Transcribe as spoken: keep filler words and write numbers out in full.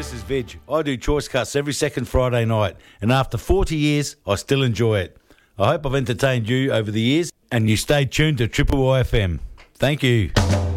this is Veg. I do choice cuts every second Friday night, and after forty years, I still enjoy it. I hope I've entertained you over the years, and you stay tuned to Triple Y F M. Thank you.